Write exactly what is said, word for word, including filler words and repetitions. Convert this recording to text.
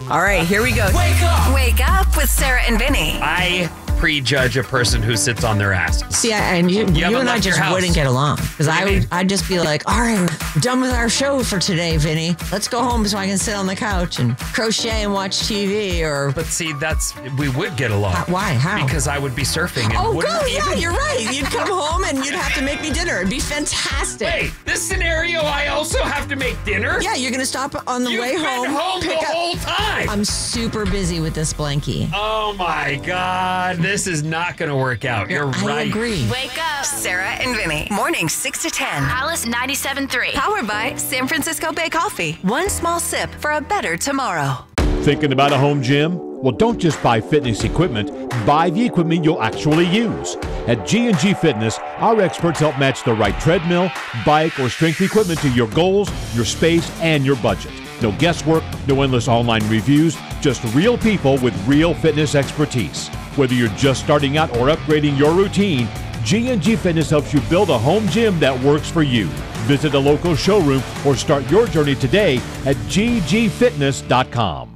All right, here we go. Wake up! Wake up with Sarah and Vinny. I prejudge a person who sits on their ass. See, I, and you, you, haven't and I left your just house. wouldn't get along because I do you would, mean? I'd just be like, all right, we're done with our show for today, Vinny. Let's go home so I can sit on the couch and crochet and watch T V or. But see, that's we would get along. How- why? How? Because I would be surfing. And Oh, wouldn't go! Yeah, even- you're right. You'd come home and you'd have to make me dinner. It'd be fantastic. Wait, this scenario, I also have to make dinner? Yeah, you're gonna stop on the You've way been home. home the pick up- whole time. I'm super busy with this blankie. Oh my God, this is not going to work out. You're I right. agree. Wake up. Sarah and Vinny. Morning six to ten. Alice ninety-seven point three. Powered by San Francisco Bay Coffee. One small sip for a better tomorrow. Thinking about a home gym? Well, don't just buy fitness equipment. Buy the equipment you'll actually use. At G and G Fitness, our experts help match the right treadmill, bike, or strength equipment to your goals, your space, and your budget. No guesswork, no endless online reviews, just real people with real fitness expertise. Whether you're just starting out or upgrading your routine, G and G Fitness helps you build a home gym that works for you. Visit a local showroom or start your journey today at g g fitness dot com.